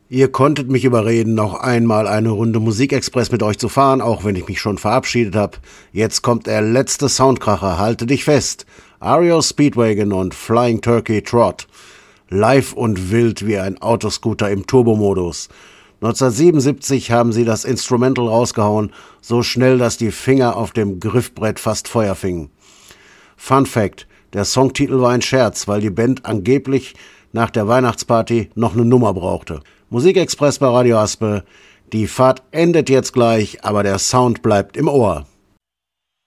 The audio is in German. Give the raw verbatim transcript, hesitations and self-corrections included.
Ihr konntet mich überreden, noch einmal eine Runde Musikexpress mit euch zu fahren, auch wenn ich mich schon verabschiedet habe. Jetzt kommt der letzte Soundkracher, halte dich fest. R E O Speedwagon und Flying Turkey Trot. Live und wild wie ein Autoscooter im Turbomodus. neunzehnhundertsiebenundsiebzig haben sie das Instrumental rausgehauen, so schnell, dass die Finger auf dem Griffbrett fast Feuer fingen. Fun Fact: Der Songtitel war ein Scherz, weil die Band angeblich nach der Weihnachtsparty noch eine Nummer brauchte. Musikexpress bei Radio Aspe. Die Fahrt endet jetzt gleich, aber der Sound bleibt im Ohr.